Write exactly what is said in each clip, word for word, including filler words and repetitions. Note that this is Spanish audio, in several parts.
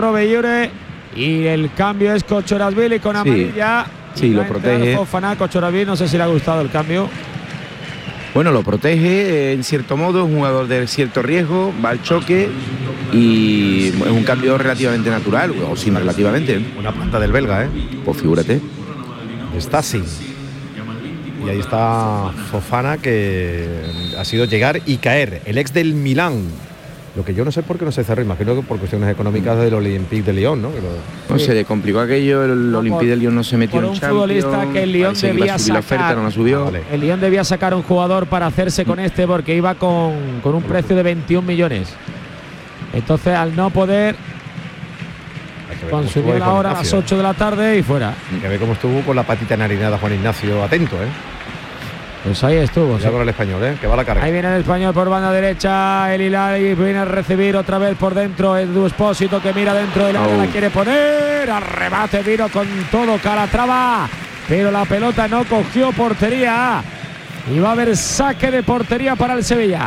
Robellure y el cambio es Kochorashvili con amarilla. Sí, sí lo protege. Fofana, Kochorashvili, no sé si le ha gustado el cambio. Bueno, lo protege eh, en cierto modo, es un jugador de cierto riesgo, va al choque y es un cambio relativamente natural, o sin relativamente. Una planta del belga, ¿eh? Pues figúrate. Está así. Y ahí está Fofana, que ha sido llegar y caer, el ex del Milán. Lo que yo no sé por qué no se cerró, imagino que por cuestiones económicas del Olympique de Lyon, ¿no? Que lo... No se le complicó aquello, el No, Olympique de Lyon no se metió por en un Champions. futbolista que el Lyon Parece que debía iba a subir la sacar. oferta, no la subió. Ah, vale. El Lyon debía sacar un jugador para hacerse con este porque iba con, con un precio de veintiún millones. Entonces, al no poder, consumió la hora a las ocho de la tarde y fuera. Que ve cómo estuvo con la patita enharinada Juan Ignacio, atento, ¿eh? Pues ahí estuvo. Ya con el español, ¿eh? Que va a la carga. Ahí viene el español por banda derecha, el Hilali viene a recibir otra vez por dentro Edu Expósito, que mira dentro del área, Oh. la quiere poner, arrebate, vino con todo Calatrava, pero la pelota no cogió portería y va a haber saque de portería para el Sevilla.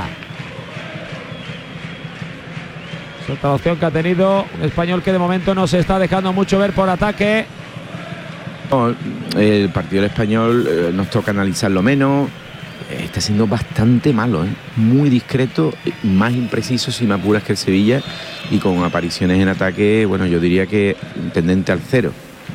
Es otra opción que ha tenido un español que de momento no se está dejando mucho ver por ataque. No, el partido del español eh, nos toca analizarlo menos. Eh, está siendo bastante malo, ¿eh? Muy discreto, más impreciso si me apuras que el Sevilla, y con apariciones en ataque, bueno, yo diría que tendente al cero.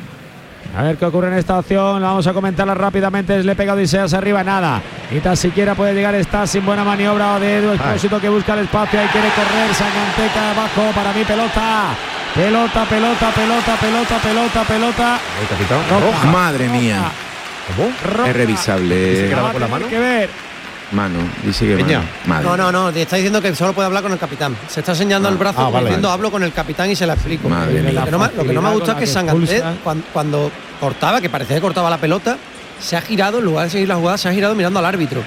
A ver qué ocurre en esta opción, la vamos a comentarla rápidamente. Le pega Odiseas arriba, nada. Y tan siquiera puede llegar, está sin buena maniobra de Edu Expósito, que busca el espacio y quiere correr. Sanganteca abajo, para mí pelota. Pelota, pelota, pelota, pelota, pelota, pelota. El capitán. Roja. Madre mía. ¿Cómo? Roja. Es revisable. que la va Va con a la tener mano? que ver. Mano, dice que Peña. mano. Madre. No, no, no, te está diciendo que solo puede hablar con el capitán. Se está enseñando Ah, el brazo ah, como vale, diciendo vale. hablo con el capitán y se la explico. Madre mía. Lo que no, me- lo que no me ha gustado es que Con la que Sanganté, expulsa. cuando, cuando cortaba, que parecía que cortaba la pelota, se ha girado, en lugar de seguir la jugada, se ha girado mirando al árbitro.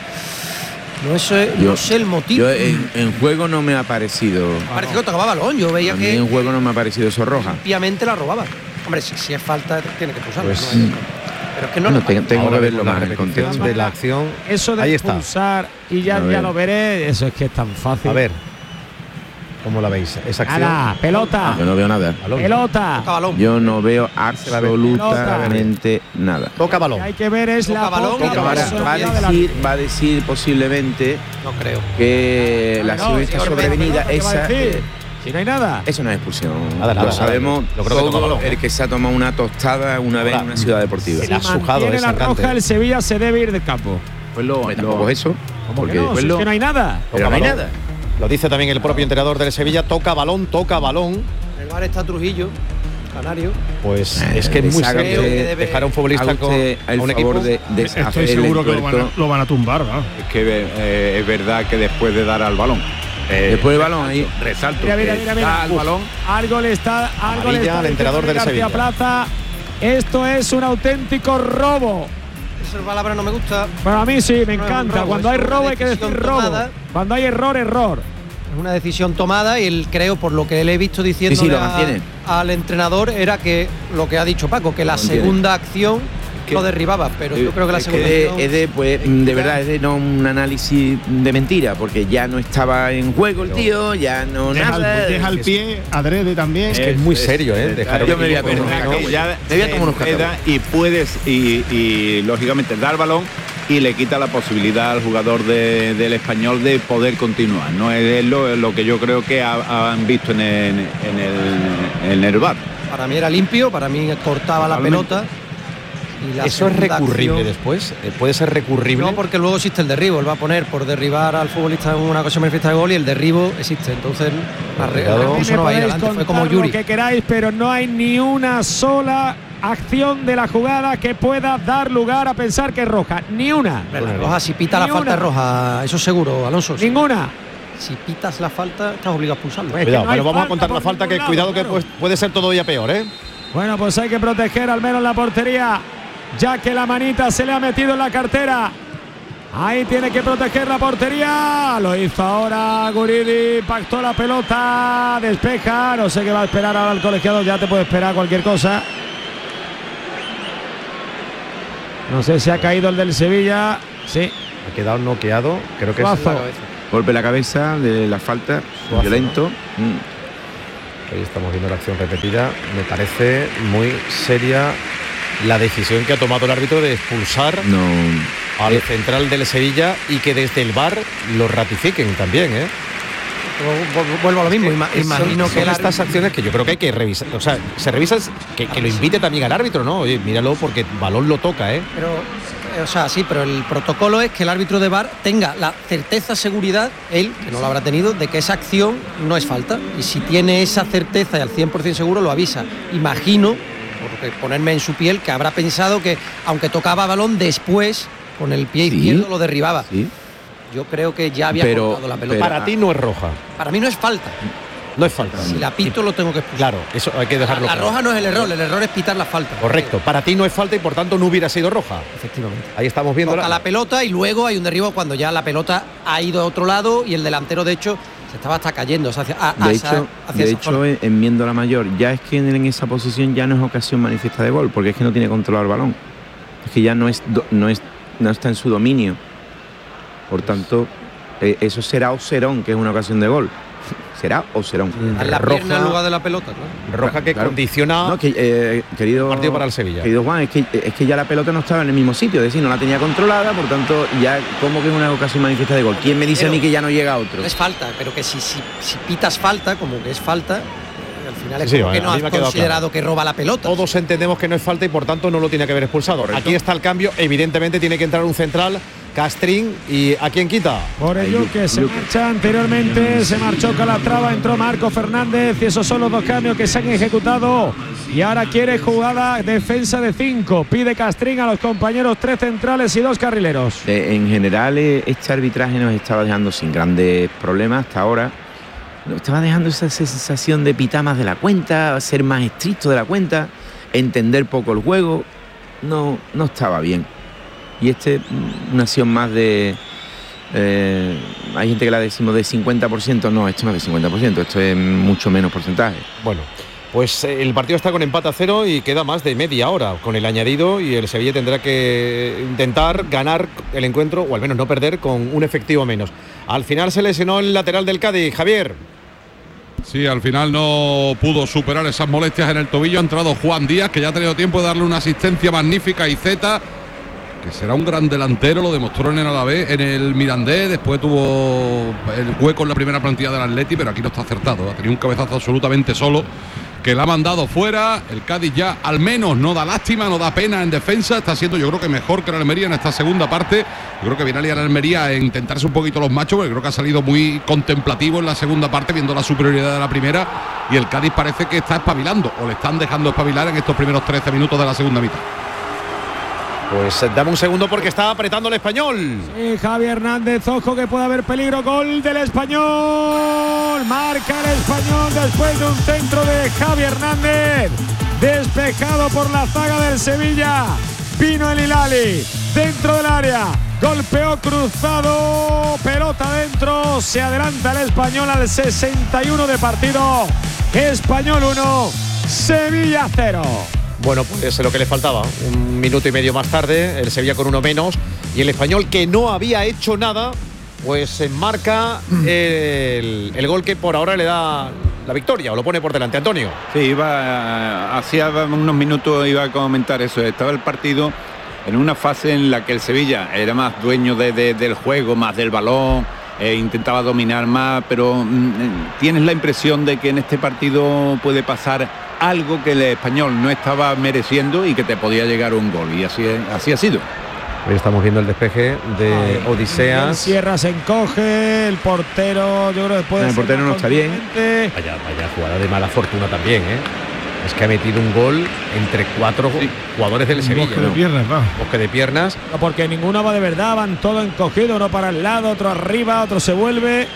No sé, Yo- no sé el motivo. Yo en, en juego no me ha parecido. Parece que tocaba balón, yo veía A mí que en juego no me ha parecido eso roja. limpiamente la robaba. Hombre, si, si es falta, tiene que pulsarla. Pues, no hay- pero es que no Bueno, la te- tengo Ahora que verlo vemos la más en el repetición contexto. de la acción. Eso de Ahí está. expulsar y ya, A ya ver. lo veré, eso es que es tan fácil. A ver, ¿cómo la veis? Esa acción. Nada, pelota, Yo no veo nada. Balón. pelota. toca balón. Yo no veo va a ver. absolutamente nada. Toca Lo balón. que hay que ver es Toca la balón poca y la Ahora, persona va, a personalidad de la- decir, va a decir posiblemente No creo. que la No, acción si está no, sobrevenida. ¿qué va a Esa, decir? eh, Si no hay nada. eso no es expulsión. Nada, nada, Lo sabemos nada. Yo creo que toca todo balón. el que se ha tomado una tostada una vez en Ahora, una ciudad deportiva. se la ha Si sujado, mantiene eh, la Sanganté. roja, el Sevilla se debe ir del campo. Pues lo, tampoco es eso. ¿Cómo Porque que no? después Si es lo- que no hay nada. pero no hay balón. nada. Lo dice también el propio entrenador del Sevilla. Toca balón, toca balón. En el bar está Trujillo, canario. Pues Eh, es que es muy les haga serio usted- dejar a un futbolista Haga con usted a el un favor equipo. de, de hacer Estoy el seguro que lo van, a, entuerto. lo van a tumbar, ¿no? Es que eh, es verdad que después de dar al balón. eh, Después del balón ahí. Resalto Mira, mira, que mira, mira. da al Uf. balón. Algo le está, algo le Amarilla está al entrenador diciendo del García Sevilla. Plaza. Esto es un auténtico robo. Esa palabra no me gusta. Bueno, a mí sí, me No es un encanta. robo, Cuando es hay una robo hay que decir decisión robo. tomada. Cuando hay error, error. Es una decisión tomada y él, creo, por lo que le he visto diciendo Sí, sí, lo mantiene. al entrenador, era que lo que ha dicho Paco, que la mantiene. segunda acción Que- lo derribaba, pero yo creo que la es segunda de, acción es de, pues, de verdad, es de no un análisis de mentira, porque ya no estaba en juego el tío, ya no Deja nada. al, deja al pie, adrede también. Es que es muy serio, ¿eh? Dejar a un Yo me voy a equipo con perder. una- Que ya Me voy a tomar unos se enreda cacahuetes. y puedes y, y, lógicamente dar balón y le quita la posibilidad al jugador de- del Español de poder continuar. No es lo, lo que yo creo que ha- han visto en el, en el, en el V A R. para mí era limpio, para mí cortaba la Totalmente. pelota. Y la Eso es segunda recurrible acción- después. Eh, Puede ser recurrible. No, porque luego existe el derribo. Él va a poner por derribar al futbolista en una ocasión manifiesta de gol y el derribo existe. Entonces, la re- Cuidado. el A mí recurso me no va a ir podéis adelante. Fue como contar Yuri. lo que queráis, pero no hay ni una sola acción de la jugada que pueda dar lugar a pensar que es roja. Ni una. La roja, si pita Ni la falta una. es roja, eso seguro, Alonso. Si, Ninguna. si pitas la falta, estás obligado a expulsarlo. Pues- Cuidado, no hay pero vamos a falta contar la por falta, que ningún cuidado lado, que claro. pues, puede ser todavía peor, ¿eh? Bueno, pues hay que proteger al menos la portería, ya que la manita se le ha metido en la cartera. Ahí tiene que proteger la portería. Lo hizo ahora Guridi, pactó la pelota, despeja. No sé qué va a esperar ahora el colegiado, ya te puede esperar cualquier cosa. No sé si ha caído el del Sevilla. Sí. Ha quedado noqueado. Creo que es Suazo. la cabeza. Golpe en la cabeza de la falta, Suazo, violento. Mm. Ahí estamos viendo la acción repetida. Me parece muy seria la decisión que ha tomado el árbitro de expulsar No, al eh, central del Sevilla y que desde el V A R lo ratifiquen también, ¿eh? Vuelvo a lo mismo, ima- Son- imagino son que el estas árbitro- acciones que yo creo que hay que revisar. O sea, se revisa que, que lo invite también al árbitro, ¿no? Oye, míralo porque balón lo toca, ¿eh? Pero, eh, o sea, sí, pero el protocolo es que el árbitro de V A R tenga la certeza, seguridad, él, que no lo habrá tenido, de que esa acción no es falta. Y si tiene esa certeza y al cien por ciento seguro, lo avisa. Imagino, por ponerme en su piel, que habrá pensado que, aunque tocaba balón, después, con el pie Sí. izquierdo, lo derribaba. sí. Yo creo que ya había Pero- cortado la pelota. pero- Para ti no es roja. Para mí no es falta. No es falta. Si la pito, lo tengo que expulsar. Claro, eso hay que dejarlo La claro. roja no es el error, el error es pitar la falta. Correcto. Para ti no es falta y por tanto no hubiera sido roja. Efectivamente. Ahí estamos viendo Toca la pelota y luego hay un derribo cuando ya la pelota ha ido a otro lado y el delantero, de hecho, se estaba hasta cayendo. O sea, hacia, a- De hacia- hecho, hacia de esa hecho zona. en, en viendo la mayor, ya es que en, en esa posición ya no es ocasión manifiesta de gol, porque es que no tiene controlado el balón. Es que ya no es do- no es no está en su dominio. Por tanto, eh, eso será o serón, que es una ocasión de gol. Será o serón. En la roja- pierna en lugar de la pelota, ¿no? roja que Claro. condiciona No, que, eh, querido, partido para el Sevilla. Querido Juan, es que, es que ya la pelota no estaba en el mismo sitio, es decir, no la tenía controlada, por tanto, ya como que es una ocasión manifiesta de gol. ¿Quién me dice a mí que ya no llega a otro? No es falta, pero que si, si, si pitas falta, como que es falta, eh, al final es Sí, como a que mí no me has ha quedado considerado que roba la pelota. Todos entendemos que no es falta y por tanto no lo tiene que haber expulsado. Correcto. Aquí está el cambio. Evidentemente tiene que entrar un central, Castrín. ¿Y a quién quita? Por el Ahí, Yuque se Yuque. marcha anteriormente, se marchó Calatrava, entró Marco Fernández y esos son los dos cambios que se han ejecutado. Y ahora quiere jugada defensa de cinco. Pide Castrín a los compañeros tres centrales y dos carrileros. Eh, en general, eh, este arbitraje nos estaba dejando sin grandes problemas hasta ahora. Nos estaba dejando esa sensación de pitar más de la cuenta, ser más estricto de la cuenta, entender poco el juego. No, no estaba bien. Y este, mm, una acción más de... eh, hay gente que la decimos de cincuenta por ciento. No, esto no es de cincuenta por ciento, esto es mucho menos porcentaje. Bueno, pues eh, el partido está con empate a cero y queda más de media hora con el añadido y el Sevilla tendrá que intentar ganar el encuentro o al menos no perder con un efectivo menos. Al final se lesionó el lateral del Cádiz, Javier. Sí, al final no pudo superar esas molestias en el tobillo. Ha entrado Juan Díaz, que ya ha tenido tiempo de darle una asistencia magnífica, y Zeta, que será un gran delantero, lo demostró en el Alavés, en el Mirandés, después tuvo el hueco en la primera plantilla del Atleti, pero aquí no está acertado, ha tenido un cabezazo absolutamente solo, que la ha mandado fuera. El Cádiz ya al menos no da lástima, no da pena en defensa, está siendo yo creo que mejor que el Almería en esta segunda parte. Yo creo que viene a liar a Almería a intentarse un poquito los machos, porque creo que ha salido muy contemplativo en la segunda parte, viendo la superioridad de la primera, y el Cádiz parece que está espabilando, o le están dejando espabilar en estos primeros trece minutos de la segunda mitad. Pues eh, dame un segundo porque está apretando el Español. Y Javi Hernández, ojo que puede haber peligro, gol del Español, marca el Español después de un centro de Javi Hernández, despejado por la zaga del Sevilla, vino el Hilali, dentro del área, golpeó cruzado, pelota dentro, se adelanta el Español al sesenta y uno de partido, Español uno, Sevilla cero. Bueno, pues es lo que le faltaba. Un minuto y medio más tarde, el Sevilla con uno menos y el Español, que no había hecho nada, pues marca el, el gol que por ahora le da la victoria o lo pone por delante. Antonio. Sí, iba, hacía unos minutos iba a comentar eso. Estaba el partido en una fase en la que el Sevilla era más dueño de, de, del juego, más del balón, eh, intentaba dominar más, pero mm, tienes la impresión de que en este partido puede pasar algo que el Español no estaba mereciendo y que te podía llegar un gol, y así, así ha sido. Hoy estamos viendo el despeje de Ay, Odiseas. Sierra se encoge, el portero, yo creo que puede El ser portero más no está bien. contundente. Vaya, vaya jugada de mala fortuna también, ¿eh? Es que ha metido un gol entre cuatro Sí. jugadores del Sevilla. Bosque de ¿no? piernas, va. Bosque de piernas. No, porque ninguno va de verdad, van todos encogidos, uno para el lado, otro arriba, otro se vuelve.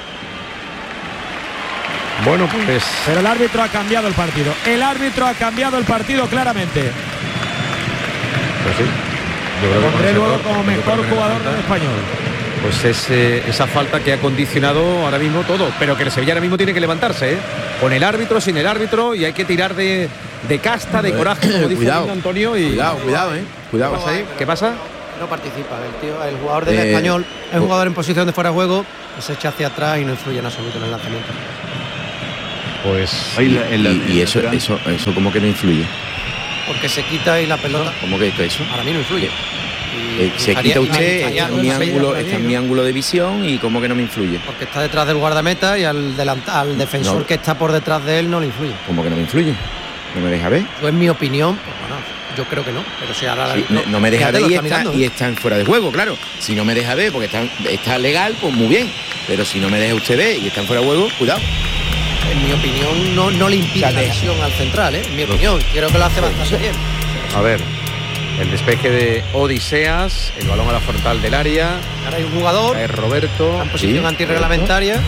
Bueno, pues Pero el árbitro ha cambiado el partido. El árbitro ha cambiado el partido claramente. Pues sí. Yo creo que con Pondré ese luego gol, como yo creo mejor que la jugador falta, del Español. Pues es eh, esa falta que ha condicionado ahora mismo todo. Pero que el Sevilla ahora mismo tiene que levantarse, ¿eh? Con el árbitro, sin el árbitro, y hay que tirar de, de casta, de coraje, como dice Cuidado, Antonio. Y, Cuidado, cuidado, eh. Cuidado. ¿Qué pasa ahí? ¿Qué pasa? No participa, el tío, el jugador del Eh, Español es un oh. jugador en posición de fuera de juego que se echa hacia atrás y no influye en absoluto en el lanzamiento. Pues Ahí la- en la- y, y en eso, la- eso, eso como que no influye. Porque se quita ahí la pelota. ¿Cómo que eso? Para mí no influye. Y Eh, se estaría- quita y usted, estaría- está en, mi ángulo, está en mi ángulo de visión y como que no me influye. Porque está detrás del guardameta y al, delant- al defensor No. que está por detrás de él no le influye. Como que no me influye. No me deja ver. Yo, en mi opinión, pues bueno, yo creo que no. Pero si ahora Sí, no, no me deja fíjate, ver lo y, está está, mirando, y ¿eh? están fuera de juego, claro. Si no me deja ver porque está, está legal, pues muy bien. Pero si no me deja usted ver y están fuera de juego, cuidado. En mi opinión, no, no le impide O sea, la deja- lesión al central, ¿eh? En mi opinión, creo que lo hace bastante bien. a ver, el despeje de Odiseas, el balón a la frontal del área, Ahora hay un jugador cae Roberto. en posición sí, antirreglamentaria.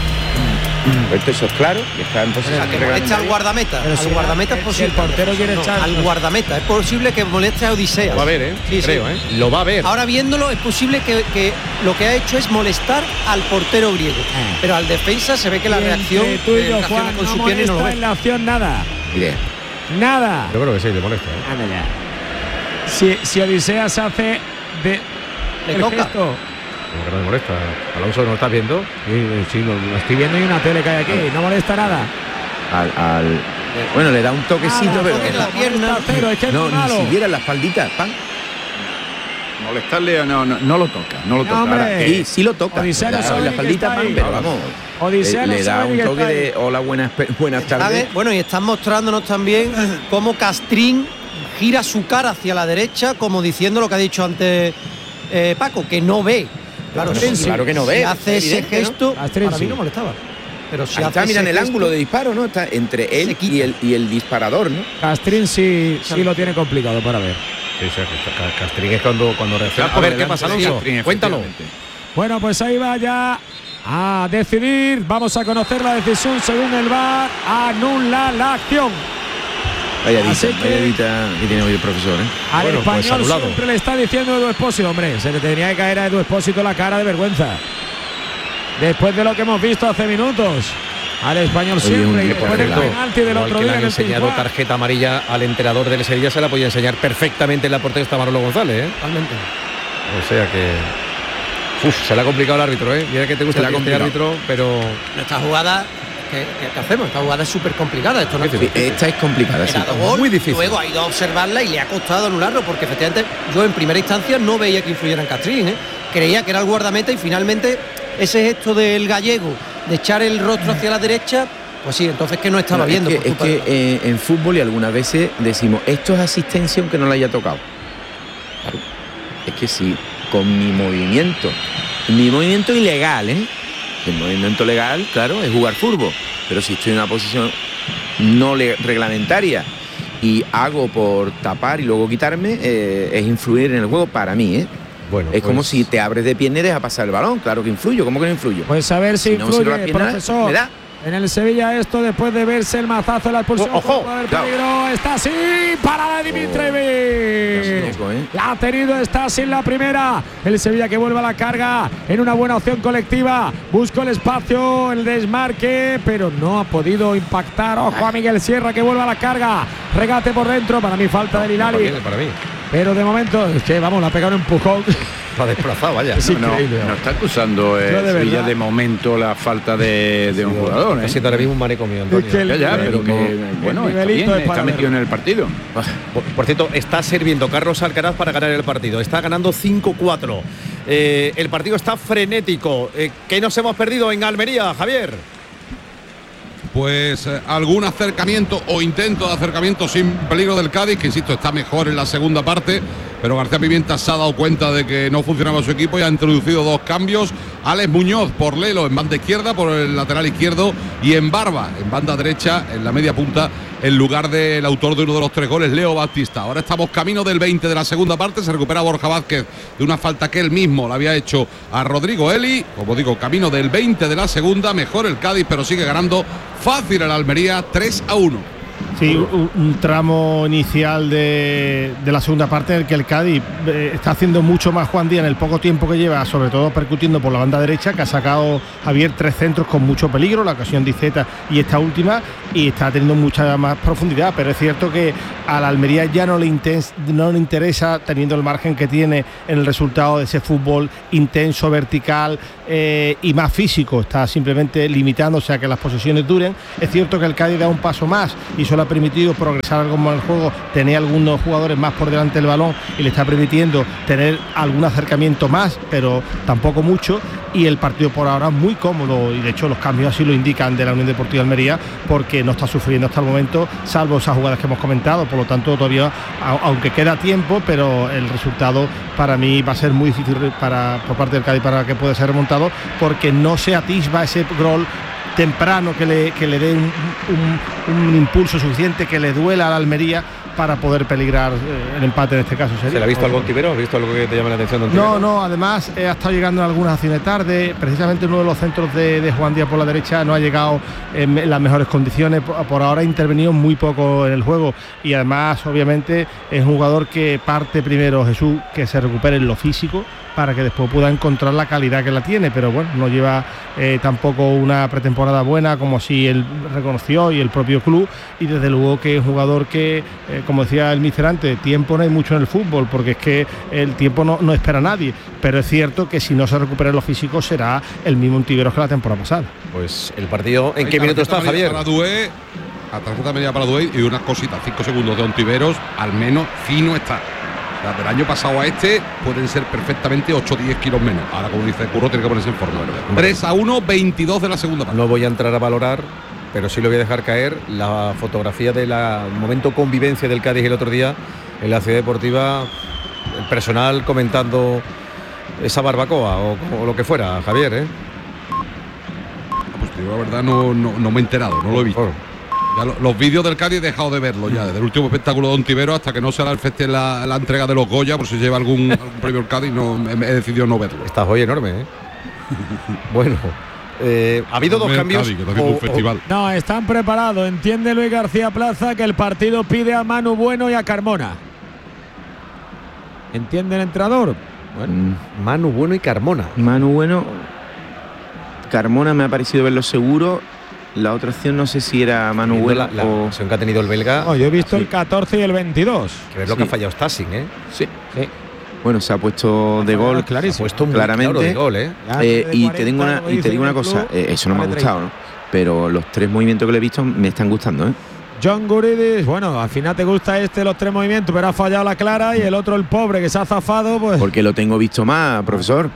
Esto eso es claro, que está en O posición sea, que molesta al guardameta. Pero Al si guardameta el- es posible. si el portero quiere No, echar- al guardameta. Es posible que moleste a Odiseas. Lo va a ver, ¿eh? Sí, sí. Creo, ¿eh? Lo va a ver. Ahora viéndolo es posible que, que lo que ha hecho es molestar al portero griego. Ah. Pero al defensa se ve que la Y reacción entre tú y eh, yo, reacciona Juan, con no su pierna y no lo molesta ve. en la acción nada. Mire, Nada. Yo creo que sí, le molesta. ¿eh? Anda ya. Si, si Odiseas hace de Le el toca. gesto. Como que no le molesta. Alonso, ¿no lo estás viendo? Sí, sí, lo, lo estoy viendo y una tele que hay aquí. No molesta nada. al, al- bueno, le da un toquecito, Nada, pero toque en la no pierna. molesta cero, es que es no, muy malo. ni siquiera en la espaldita, pan. Molestarle, no, no, no lo toca, no lo No, toca. hombre. Ahora, Sí, sí lo toca. Odisea no Le da sabe en la ni que espaldita, está pan, ahí. pero vamos. Odisea le, no le da sabe ni un que toque está ahí. de hola, buenas, pe- buenas Están, tardes. eh, bueno, y están mostrándonos también cómo Castrín gira su cara hacia la derecha, como diciendo lo que ha dicho antes eh, Paco, que no ve. Claro, Bueno, si- claro que no si ve, hace es ese evidente, ¿no? gesto, Castrín para mí sí. no molestaba. Pero si Ahí hace está, mira en ese el gesto- ángulo de disparo, ¿no? Está entre Se él quita. y el, y el disparador, ¿no? Castrín sí, sí lo tiene complicado para ver. Sí, sí, Ca- Castrín es cuando, cuando reacciona. Está A ver, por ¿qué pasa, delante de Alonso? Castrín, Cuéntalo. efectivamente. Bueno, pues ahí va ya a decidir. Vamos a conocer la decisión según el V A R. Anula la acción. Vaya Así dita, que- vaya dita que tiene hoy el profesor, ¿eh? Al Bueno, pues español anulado. siempre le está diciendo Edu Expósito, hombre. Se le tenía que caer a Edu Expósito la cara de vergüenza. Después de lo que hemos visto hace minutos. Al español Oye, siempre. un Y tipo después del arreglado. penalti del Igual otro que le día han en el enseñado Pizjuán. tarjeta amarilla al entrenador del Sevilla, se la podía enseñar perfectamente en la portería está Manolo González, ¿eh? Totalmente. O sea que. Uf, se le ha complicado el árbitro, ¿eh? Mira que te gusta Se le ha este complicado. árbitro, pero. Esta jugada, ¿qué, qué- qué hacemos? Esta jugada es súper complicada. Esto no Sí, esta es complicada, sí. Era dos gol, muy difícil. Luego ha ido a observarla y le ha costado anularlo porque efectivamente yo en primera instancia no veía que influyera en Castrín, ¿eh? Creía que era el guardameta y finalmente ese gesto del gallego de echar el rostro hacia la derecha, pues sí, entonces que no estaba No, viendo. Es por que, es culpa que, de- eh, en fútbol y algunas veces decimos, esto es asistencia aunque no la haya tocado. Claro. Es que si con mi movimiento, mi movimiento ilegal, ¿eh? El movimiento legal, claro, es jugar fútbol. Pero si estoy en una posición no le- reglamentaria y hago por tapar y luego quitarme, eh, es influir en el juego para mí, ¿eh? Bueno, Es como pues, si te abres de pierna y dejas pasar el balón. Claro que influyo. ¿Cómo que no influyo? Pues a ver si Si no me sirve influye, la pierna, profesor. me da. En el Sevilla esto después de verse el mazazo de la expulsión. Oh, ojo, puede haber claro. peligro. Está así para de Dimitrievich. Casi loco, ¿eh? La ha tenido, está sin la primera. El Sevilla que vuelve a la carga en una buena opción colectiva. Buscó el espacio, el desmarque, pero no ha podido impactar. Ojo a Miguel Sierra que vuelve a la carga. Regate por dentro. Para mí falta del para Hilali. mí, para mí. Pero de momento, es que vamos, le ha pegado un empujón. Está desplazado, vaya. Sí. No, increíble, no vamos. está acusando eh, Yo de Sevilla verdad. de momento la falta de, de un jugador. Está ¿eh? siendo ahora mismo un manicomio, Antonio. Es que el- Ya, ya, pero que El bueno, está nivelito bien, es para está metido en el partido. Por, por cierto, está sirviendo Carlos Alcaraz para ganar el partido. Está ganando cinco cuatro. Eh, el partido está frenético. Eh, ¿Qué nos hemos perdido en Almería, Javier? Pues eh, algún acercamiento o intento de acercamiento sin peligro del Cádiz, que insisto, está mejor en la segunda parte, pero García Pimienta se ha dado cuenta de que no funcionaba su equipo y ha introducido dos cambios. Alex Muñoz por Lelo en banda izquierda, por el lateral izquierdo, y en Barba, en banda derecha, en la media punta, en lugar del autor de uno de los tres goles, Leo Batista. Ahora estamos camino del veinte de la segunda parte, se recupera Borja Vázquez de una falta que él mismo le había hecho a Rodrigo Eli. Como digo, camino del veinte de la segunda, mejor el Cádiz, pero sigue ganando fácil el Almería, tres a uno. Sí, un, un tramo inicial de, de la segunda parte en el que el Cádiz eh, está haciendo mucho más Juan Díaz en el poco tiempo que lleva, sobre todo percutiendo por la banda derecha, que ha sacado Javier tres centros con mucho peligro, la ocasión de Iceta y esta última, y está teniendo mucha más profundidad, pero es cierto que a la Almería ya no le, intens, no le interesa, teniendo el margen que tiene en el resultado de ese fútbol intenso, vertical eh, y más físico, está simplemente limitándose a que las posesiones duren. Es cierto que el Cádiz da un paso más y solo ha permitido progresar algo más en el juego, tener algunos jugadores más por delante del balón y le está permitiendo tener algún acercamiento más, pero tampoco mucho, y el partido por ahora muy cómodo, y de hecho los cambios así lo indican de la Unión Deportiva Almería, porque no está sufriendo hasta el momento, salvo esas jugadas que hemos comentado. Por lo tanto, todavía, aunque queda tiempo, pero el resultado para mí va a ser muy difícil para, por parte del Cádiz para que pueda ser remontado, porque no se atisba ese gol temprano que le, que le dé un, un, un impulso suficiente, que le duela a la Almería para poder peligrar eh, el empate en este caso. ¿Se le ha visto algo Ontivero? ¿Has visto algo que te llame la atención de Ontivero? No, no, además eh, ha estado llegando en algunas acciones tarde, precisamente uno de los centros de, de Juan Díaz por la derecha no ha llegado en, en las mejores condiciones, por, por ahora ha intervenido muy poco en el juego, y además obviamente es un jugador que parte primero, Jesús, que se recupere en lo físico para que después pueda encontrar la calidad que la tiene, pero bueno, no lleva eh, tampoco una pretemporada buena como si él reconoció y el propio club, y desde luego que es un jugador que, eh, como decía el míster antes, tiempo no hay mucho en el fútbol, porque es que el tiempo no, no espera a nadie, pero es cierto que si no se recupera en lo físico será el mismo Ontiveros que la temporada pasada. Pues el partido, ¿en qué minuto está, Javier? Para Dué, a tarjeta media para Dué y unas cositas, cinco segundos de Ontiveros, al menos fino está. Del año pasado a este pueden ser perfectamente ocho o diez kilos menos. Ahora, como dice Curro, tiene que ponerse en forma. tres a uno, veintidós de la segunda parte. No voy a entrar a valorar, pero sí lo voy a dejar caer, la fotografía del momento convivencia del Cádiz el otro día en la Ciudad Deportiva, el personal comentando esa barbacoa o, o lo que fuera, Javier, ¿eh? Pues yo la verdad no, no, no me he enterado, no lo he visto. Ya lo, los vídeos del Cádiz he dejado de verlo ya, desde el último espectáculo de Ontivero hasta que no se haga el feste la, la entrega de los Goya, por si lleva algún, algún premio el Cádiz, no, he, he decidido no verlo. Estás hoy enorme, ¿eh? Bueno, eh, ha habido dos cambios. Cádiz, que está haciendo o, un festival. O, no, están preparados. Entiende Luis García Plaza que el partido pide a Manu Bueno y a Carmona. ¿Entiende el entrenador? Bueno, Manu Bueno y Carmona. Manu Bueno, Carmona me ha parecido verlo seguro. La otra opción no sé si era Manu Bueno la, la o... opción que ha tenido el belga. No, yo he visto sí. el catorce y el veintidós. Que ver lo sí. que ha fallado Stasing, ¿eh? Sí, sí. Bueno, se ha puesto de gol, clarísimo. Se ha puesto muy claramente. claro de gol, ¿eh? Eh, y te digo una, y te digo una cosa, eh, eso no me ha gustado, ¿no? Pero los tres movimientos que le he visto me están gustando, ¿eh? John Guridis, bueno, al final te gusta este los tres movimientos, pero ha fallado la clara, y el otro, el pobre, que se ha zafado, pues... Porque lo tengo visto más, profesor.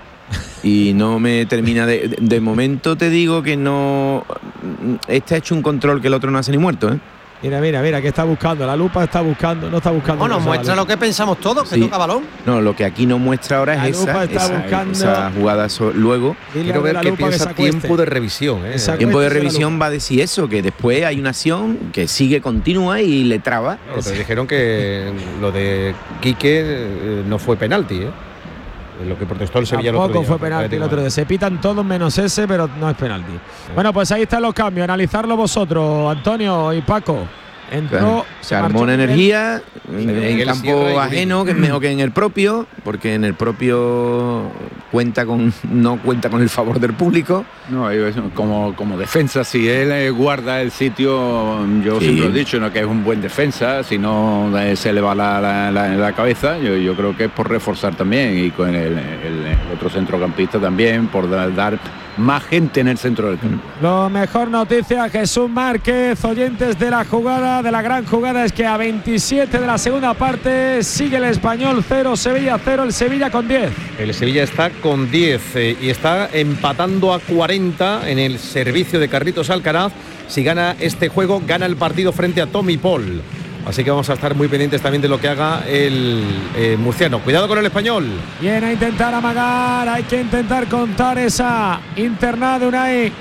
Y no me termina de, de... De momento te digo que no... Este ha hecho un control que el otro no hace ni muerto, ¿eh? Mira, mira, mira, que está buscando, la lupa está buscando, no está buscando. Bueno, cosa, muestra la lo que pensamos todos, que Sí. toca balón. No, lo que aquí no muestra ahora La es lupa esa, está esa, buscando- esa jugada so- luego. Dile Quiero al de ver la qué lupa que piensa se acueste. tiempo de revisión, ¿eh? Exacto. Tiempo de Acuéstese la revisión lupa. va a decir eso, que después hay una acción que sigue continua y le traba. Claro, pero dijeron que lo de Quique eh, no fue penalti, ¿eh? Lo que protestó el Sevilla el otro Tampoco día. fue penalti el otro día. Se pitan todos menos ese, pero no es penalti. Bueno, pues ahí están los cambios. Analizarlo vosotros, Antonio y Paco. Entró, Se armó una energía en Miguel campo Sierra y ajeno, que es mejor que en el propio, porque en el propio cuenta con no cuenta con el favor del público. No, yo- como, como defensa, si él eh, guarda el sitio, yo Sí. siempre he dicho, ¿no?, que es un buen defensa, si no eh, se le va la, la, la- la cabeza, yo, yo creo que es por reforzar también, y con el, el- el otro centrocampista también, por dar, dar más gente en el centro del campo. Lo mejor noticia, Jesús Márquez, oyentes de la jugada, de la gran jugada, es que a veintisiete de la segunda parte sigue el Español cero, Sevilla cero, el Sevilla con diez. El Sevilla está con diez eh, y está empatando a cuarenta en el servicio de Carlitos Alcaraz. Si gana este juego, gana el partido frente a Tommy Paul. Así que vamos a estar muy pendientes también de lo que haga el eh, murciano. Cuidado con el Español. Viene a intentar amagar, hay que intentar contar esa internada de Unai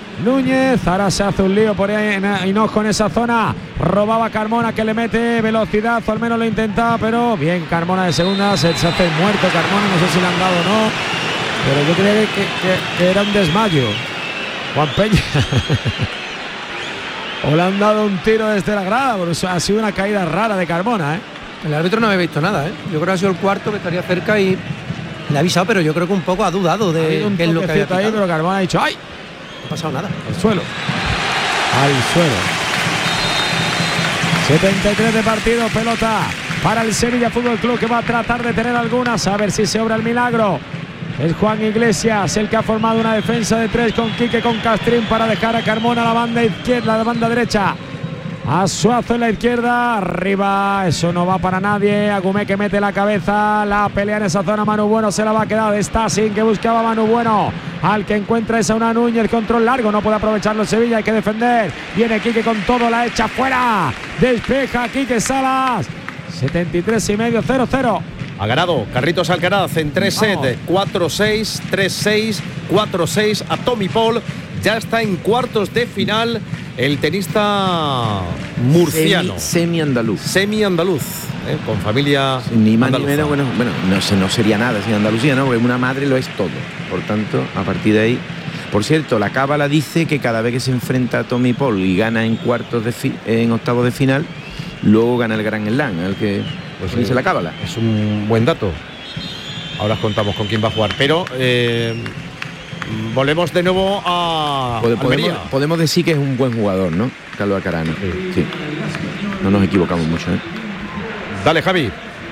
Núñez. Ahora se hace un lío por ahí en Hinojo en esa zona. Robaba Carmona, que le mete velocidad, o al menos lo intentaba, pero bien Carmona de segunda. Se, se hace muerto Carmona, no sé si le han dado o no, pero yo creo que, que, que era un desmayo. Juan Peña. O le han dado un tiro desde la grada, por eso ha sido una caída rara de Carmona, ¿eh? El árbitro no había visto nada, ¿eh? Yo creo que ha sido el cuarto que estaría cerca y le ha avisado, pero yo creo que un poco ha dudado de un qué es lo que había toquecito ahí, pero Carmona ha dicho ¡ay! No ha pasado nada. Al suelo. Al suelo. setenta y tres de partido, pelota para el Sevilla Fútbol Club, que va a tratar de tener algunas, a ver si se obra el milagro. Es Juan Iglesias el que ha formado una defensa de tres con Quique, con Castrín, para dejar a Carmona a la banda izquierda, a la banda derecha. A Suazo en la izquierda, arriba, eso no va para nadie. Agumé que mete la cabeza, la pelea en esa zona. Manu Bueno se la va a quedar. Está sin que buscaba Manu Bueno, al que encuentra esa una Núñez, control largo, no puede aprovecharlo Sevilla, hay que defender. Viene Quique con todo, la echa fuera, despeja Quique Salas. setenta y tres y medio, cero cero. Ha ganado Carlitos Alcaraz en tres sets, cuatro seis, tres seis, cuatro seis a Tommy Paul. Ya está en cuartos de final el tenista murciano. Semi-andaluz. Semi-andaluz, ¿eh? Con familia Ni más ni andaluza. menos, bueno, bueno no, se- no sería nada sin Andalucía, ¿no? Porque una madre lo es todo. Por tanto, a partir de ahí... Por cierto, la cábala dice que cada vez que se enfrenta a Tommy Paul y gana en cuartos de fi- en octavos de final, luego gana el Gran Slam, el que pues dice la cábala. Es un buen dato. Ahora os contamos con quién va a jugar. Pero eh, volvemos de nuevo a Pode- Almería. podemos, podemos decir que es un buen jugador, ¿no? Carlos Alcaraz. Sí. Sí. No nos equivocamos mucho, ¿eh? Dale, Javi.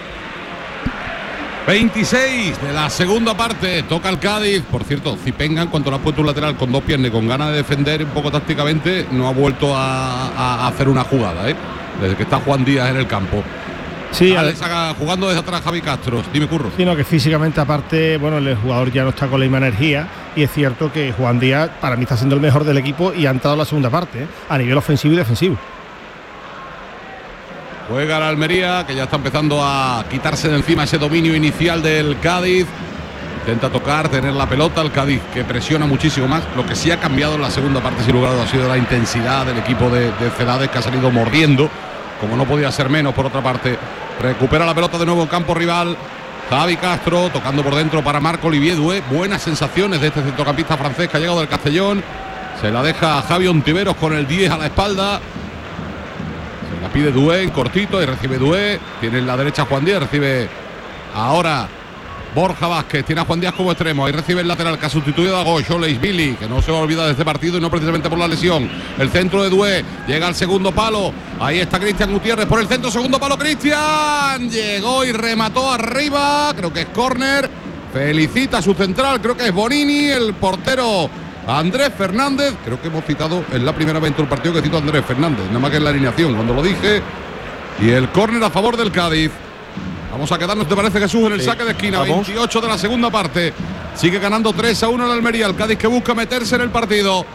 veintiséis de la segunda parte, toca el Cádiz. Por cierto, Zipengan, cuando lo ha puesto un lateral con dos piernas y con ganas de defender un poco tácticamente, no ha vuelto a, a hacer una jugada, ¿eh? Desde que está Juan Díaz en el campo. Sí, Alex haga- jugando desde atrás Javi Castro. Dime, Curro. sino que físicamente aparte, bueno, el jugador ya no está con la misma energía y es cierto que Juan Díaz para mí está siendo el mejor del equipo y ha entrado en la segunda parte, ¿eh? A nivel ofensivo y defensivo. Juega la Almería, que ya está empezando a quitarse de encima ese dominio inicial del Cádiz. Intenta tocar, tener la pelota, el Cádiz que presiona muchísimo más. Lo que sí ha cambiado en la segunda parte, sin lugar a dudas, ha sido la intensidad del equipo de, de Celades, que ha salido mordiendo, como no podía ser menos. Por otra parte, recupera la pelota de nuevo en campo rival. Javi Castro tocando por dentro para Marco Olivier Doué. Buenas sensaciones de este centrocampista francés que ha llegado del Castellón. Se la deja a Javi Ontiveros con el diez a la espalda. Se la pide Doué en cortito y recibe Doué. Tiene en la derecha Juan Díaz, recibe ahora Borja Vázquez, tiene a Juan Díaz como extremo, ahí recibe el lateral que ha sustituido a Goyo, Leisbili, que no se va a olvidar de este partido y no precisamente por la lesión. El centro de Doué, llega al segundo palo, ahí está Cristian Gutiérrez por el centro, segundo palo, Cristian, llegó y remató arriba, creo que es córner, felicita a su central, creo que es Bonini, el portero Andrés Fernández, creo que hemos citado en la primera vez del partido que cito a Andrés Fernández, nada más que en la alineación, cuando lo dije, y el córner a favor del Cádiz. Vamos a quedarnos, ¿te parece, Jesús, en el Sí. saque de esquina? Vamos. veintiocho de la segunda parte. Sigue ganando tres a uno el Almería. El Cádiz que busca meterse en el partido.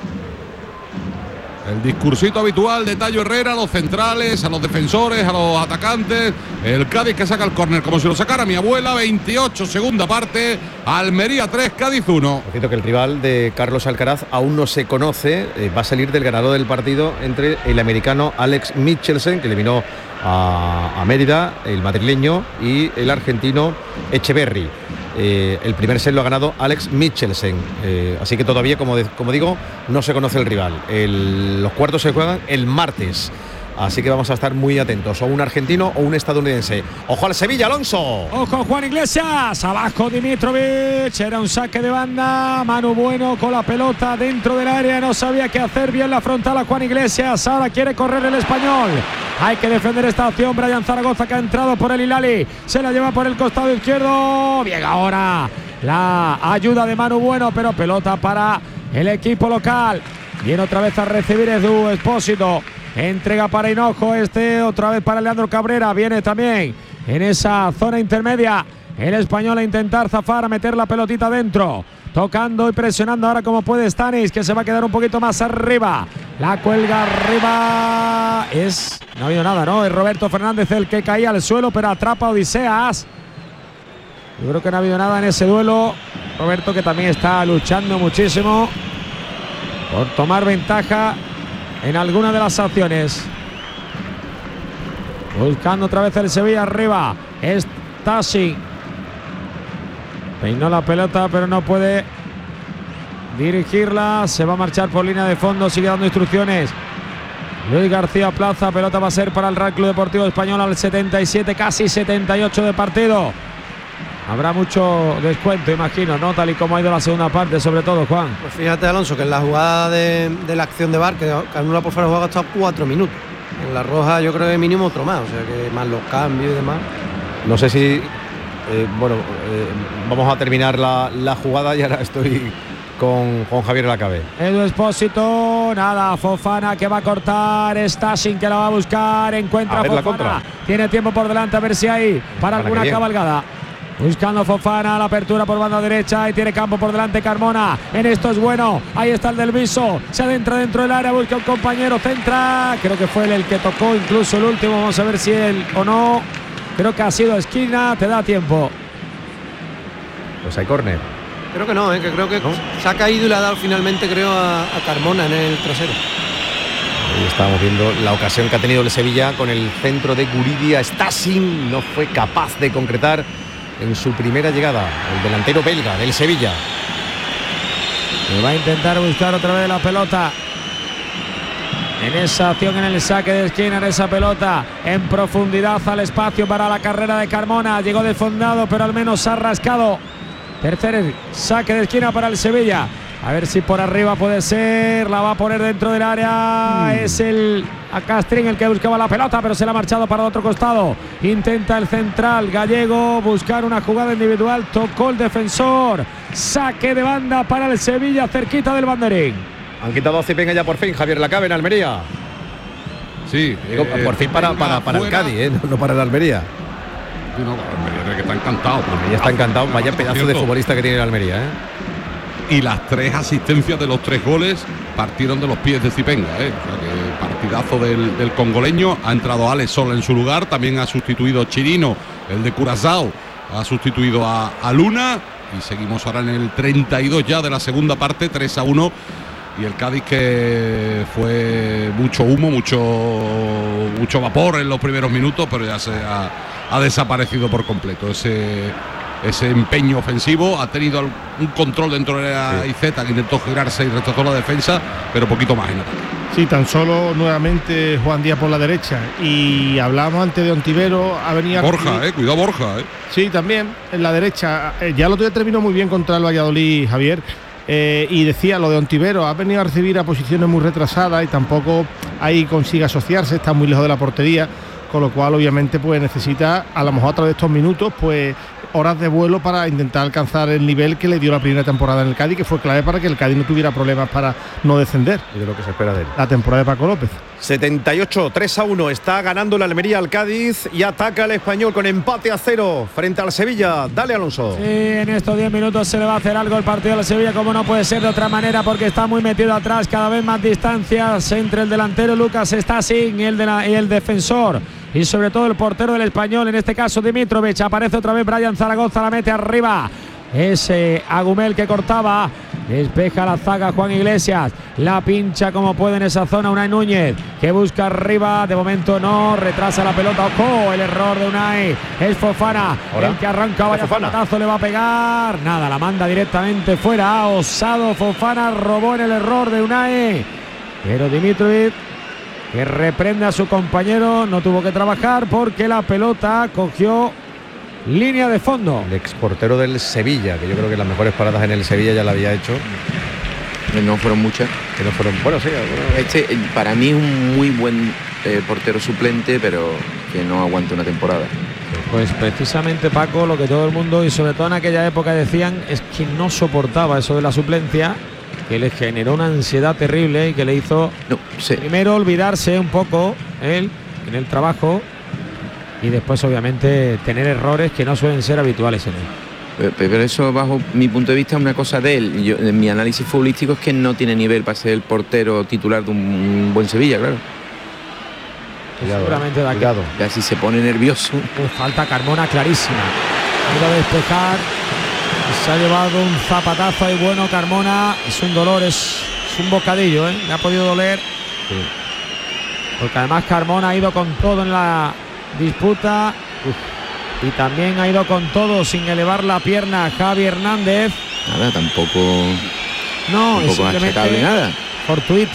El discursito habitual de Tayo Herrera a los centrales, a los defensores, a los atacantes. El Cádiz que saca el córner como si lo sacara mi abuela. veintiocho, segunda parte. Almería tres, Cádiz uno. Por cierto, que el rival de Carlos Alcaraz aún no se conoce. Eh, va a salir del ganador del partido entre el americano Alex Michelsen, que eliminó a, a Mérida, el madrileño, y el argentino Echeverry. Eh, el primer set lo ha ganado Alex Michelsen, eh, así que todavía, como, de, como digo, no se conoce el rival. El, los cuartos se juegan el martes, así que vamos a estar muy atentos, o un argentino o un estadounidense. ¡Ojo al Sevilla, Alonso! Ojo Juan Iglesias, abajo Dimitrovic, era un saque de banda, Manu Bueno con la pelota dentro del área, no sabía qué hacer, bien la frontal a Juan Iglesias, ahora quiere correr el español, hay que defender esta opción. Brian Zaragoza, que ha entrado por el Hilali, se la lleva por el costado izquierdo, bien ahora la ayuda de Manu Bueno, pero pelota para el equipo local, viene otra vez a recibir Edu Expósito. Entrega para Hinojo, este otra vez para Leandro Cabrera, viene también en esa zona intermedia el español a intentar zafar, a meter la pelotita dentro, tocando y presionando ahora como puede Stanis, que se va a quedar un poquito más arriba, la cuelga arriba, es, no ha habido nada, ¿no? Es Roberto Fernández el que caía al suelo, pero atrapa a Odiseas. Yo creo que no ha habido nada en ese duelo. Roberto, que también está luchando muchísimo por tomar ventaja en alguna de las acciones. Buscando otra vez el Sevilla arriba. Stasi peinó la pelota, pero no puede dirigirla. Se va a marchar por línea de fondo. Sigue dando instrucciones Luis García Plaza, pelota va a ser para el Real Club Deportivo Español al setenta y siete, casi setenta y ocho de partido. Habrá mucho descuento, imagino, ¿no? Tal y como ha ido la segunda parte, sobre todo, Juan. Pues fíjate, Alonso, que en la jugada de, de la acción de V A R, que anula por fuera de juego, ha gastado cuatro minutos. En la roja yo creo que mínimo otro más, o sea que más los cambios y demás. No sé si, eh, bueno, eh, vamos a terminar la, la jugada y ahora estoy con, con Javier Lacabe. Edu Expósito, nada, Fofana que va a cortar, Stassin que la va a buscar, encuentra a ver, Fofana, tiene tiempo por delante a ver si hay para alguna cabalgada. Buscando Fofana, la apertura por banda derecha y tiene campo por delante Carmona. En esto es bueno, ahí está el del Viso, se adentra dentro del área, busca un compañero, centra, creo que fue él el que tocó incluso el último, vamos a ver si él o no, creo que ha sido esquina, te da tiempo. Pues hay córner. Creo que no, ¿eh? que creo que ¿no? Se ha caído y le ha dado finalmente, creo, a, a Carmona en el trasero. Ahí estábamos viendo la ocasión que ha tenido el Sevilla con el centro de Guridi a Stassin, no fue capaz de concretar en su primera llegada, el delantero belga del Sevilla. Y va a intentar buscar otra vez la pelota. En esa acción, en el saque de esquina, en esa pelota, en profundidad al espacio para la carrera de Carmona. Llegó desfondado, pero al menos ha rascado. Tercer saque de esquina para el Sevilla. A ver si por arriba puede ser. La va a poner dentro del área. Mm. Es el a Castrín el que buscaba la pelota, pero se la ha marchado para el otro costado. Intenta el central gallego buscar una jugada individual. Tocó el defensor. Saque de banda para el Sevilla, cerquita del banderín. Han quitado a Zipenga ya por fin, Javier Lacabe en Almería. Sí. Digo, eh, por fin para, para, para el Cádiz, ¿eh? no para el Almería. Sí, no, Almería que está encantado. Almería está encantado. Vaya pedazo de futbolista que tiene el Almería, ¿eh? Y las tres asistencias de los tres goles partieron de los pies de Zipenga, ¿eh? O sea que partidazo del, del congoleño. Ha entrado Alex Sola en su lugar, también ha sustituido Chirino, el de Curazao, ha sustituido a, a Luna y seguimos ahora en el treinta y dos ya de la segunda parte, tres a uno. Y el Cádiz que fue mucho humo, mucho, mucho vapor en los primeros minutos, pero ya se ha, ha desaparecido por completo ese... ese empeño ofensivo. Ha tenido un control dentro de la I Z que intentó girarse y rechazó la defensa, pero poquito más en ataque. Sí, tan solo nuevamente Juan Díaz por la derecha. Y hablábamos antes de Ontivero, ha venido Borja, aquí. eh, cuidado Borja, eh. Sí, también en la derecha. Eh, ya el otro día terminó muy bien contra el Valladolid, Javier. Eh, y decía lo de Ontivero, ha venido a recibir a posiciones muy retrasadas y tampoco ahí consigue asociarse, está muy lejos de la portería, con lo cual obviamente pues necesita a lo mejor a través de estos minutos pues horas de vuelo para intentar alcanzar el nivel que le dio la primera temporada en el Cádiz, que fue clave para que el Cádiz no tuviera problemas para no descender. Y de lo que se espera de él. La temporada de Paco López. setenta y ocho, tres a uno, está ganando la Almería al Cádiz y ataca el Español con empate a cero frente al Sevilla. Dale, Alonso. Sí, en estos diez minutos se le va a hacer algo el partido al Sevilla, como no puede ser de otra manera, porque está muy metido atrás, cada vez más distancias entre el delantero Lucas Stassin y el, de la, y el defensor. Y sobre todo el portero del Español, en este caso Dimitrovic. Aparece otra vez Brian Zaragoza, la mete arriba. Ese Agumel que cortaba. Despeja la zaga Juan Iglesias. La pincha como puede en esa zona Unai Núñez, que busca arriba. De momento no, retrasa la pelota. ¡Ojo! El error de Unai. Es Fofana. Ahora, el que arranca, vaya pelotazo, le va a pegar. Nada, la manda directamente fuera. Ha osado Fofana, robó en el error de Unai. Pero Dimitrovic, que reprende a su compañero, no tuvo que trabajar porque la pelota cogió línea de fondo. El exportero del Sevilla, que yo creo que las mejores paradas en el Sevilla ya la había hecho. No fueron muchas. Que no fueron, bueno, sí. Bueno. Este para mí es un muy buen eh, portero suplente, pero que no aguanta una temporada. Pues precisamente, Paco, lo que todo el mundo y sobre todo en aquella época decían es que no soportaba eso de la suplencia, que le generó una ansiedad terrible y que le hizo no, sí. primero olvidarse un poco él en el trabajo y después obviamente tener errores que no suelen ser habituales en él. Pero eso, bajo mi punto de vista, es una cosa de él. Yo, en mi análisis futbolístico es que no tiene nivel para ser el portero titular de un buen Sevilla, claro. Cuidado, seguramente da cuidado. Ya si se pone nervioso. Pues falta Carmona clarísima. Ha ido a despejar. Se ha llevado un zapatazo ahí bueno Carmona. Es un dolor, es, es un bocadillo, ¿eh? Le ha podido doler. Sí. Porque además Carmona ha ido con todo en la disputa. Uf. Y también ha ido con todo sin elevar la pierna Javi Hernández. Nada, tampoco. No, tampoco es simplemente nada. fortuita.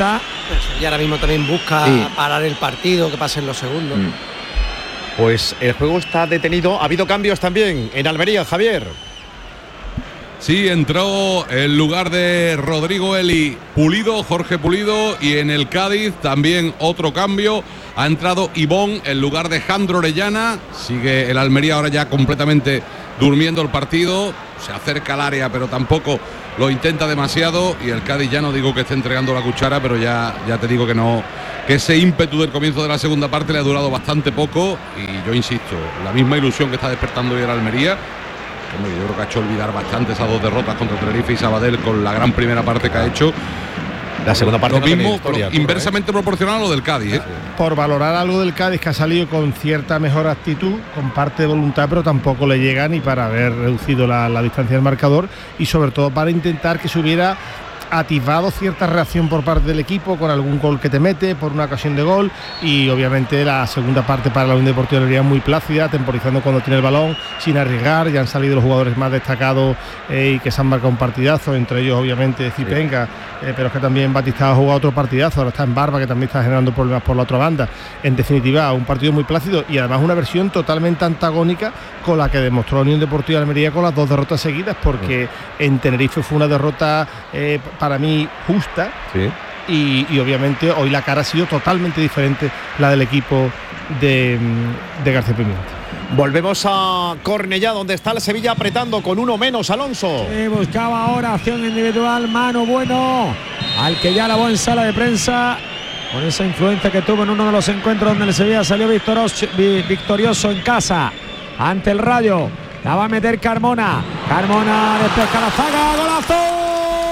Y ahora mismo también busca Sí. parar el partido, que pasen los segundos. Mm. Pues el juego está detenido. Ha habido cambios también en Almería, Javier. Sí, entró en lugar de Rodrigo Eli Pulido, Jorge Pulido, y en el Cádiz también otro cambio. Ha entrado Ibón en lugar de Jandro Orellana. Sigue el Almería ahora ya completamente durmiendo el partido. Se acerca al área, pero tampoco lo intenta demasiado. Y el Cádiz ya no digo que esté entregando la cuchara, pero ya, ya te digo que no, que ese ímpetu del comienzo de la segunda parte le ha durado bastante poco. Y yo insisto, la misma ilusión que está despertando hoy el Almería. Yo creo que ha hecho olvidar bastante esas dos derrotas contra Tenerife y Sabadell con la gran primera parte que ha hecho. La segunda parte lo no tiene mismo, historia, pro, inversamente ¿eh? proporcional a lo del Cádiz. ¿eh? Por valorar algo del Cádiz, que ha salido con cierta mejor actitud, con parte de voluntad, pero tampoco le llega ni para haber reducido la, la distancia del marcador, y sobre todo para intentar que se hubiera atisbado cierta reacción por parte del equipo con algún gol que te mete, por una ocasión de gol. Y obviamente la segunda parte para la Unión Deportiva Almería muy plácida, temporizando cuando tiene el balón, sin arriesgar. Ya han salido los jugadores más destacados eh, y que se han marcado un partidazo, entre ellos obviamente Zipenga, eh, pero es que también Batista ha jugado otro partidazo, ahora está en Barba, que también está generando problemas por la otra banda. En definitiva, un partido muy plácido y además una versión totalmente antagónica con la que demostró la Unión Deportiva Almería con las dos derrotas seguidas, porque en Tenerife fue una derrota eh, para mí justa. Sí. Y, y obviamente hoy la cara ha sido totalmente diferente, la del equipo de, de García Pimienta. Volvemos a Cornellá, donde está el Sevilla apretando con uno menos, Alonso. Sí, buscaba ahora acción individual, Manu Bueno, al que ya lavó en sala de prensa, con esa influencia que tuvo en uno de los encuentros donde el Sevilla salió victorioso, victorioso en casa ante el Rayo. La va a meter Carmona. Carmona despeja la zaga, golazo.